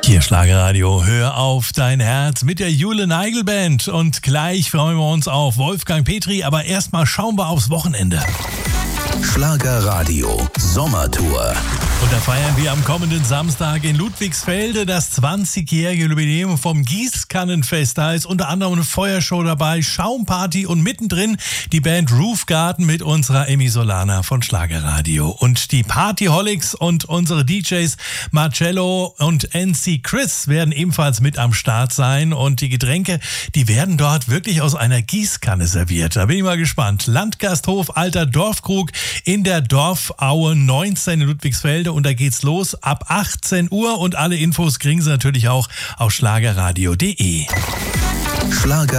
Hier Schlagerradio, hör auf dein Herz mit der Jule Neigel Band. Und gleich freuen wir uns auf Wolfgang Petri, aber erstmal schauen wir aufs Wochenende. Schlagerradio Sommertour. Und da feiern wir am kommenden Samstag in Ludwigsfelde das 20-jährige Jubiläum vom Gießkannenfest. Da ist unter anderem eine Feuershow dabei, Schaumparty und mittendrin die Band Roof Garden mit unserer Emmy Solana von Schlagerradio. Und die Partyholics und unsere DJs Marcello und NC Chris werden ebenfalls mit am Start sein. Und die Getränke, die werden dort wirklich aus einer Gießkanne serviert. Da bin ich mal gespannt. Landgasthof Alter Dorfkrug in der Dorfaue 19 in Ludwigsfelde. Und da geht's los ab 18 Uhr und alle Infos kriegen Sie natürlich auch auf schlagerradio.de.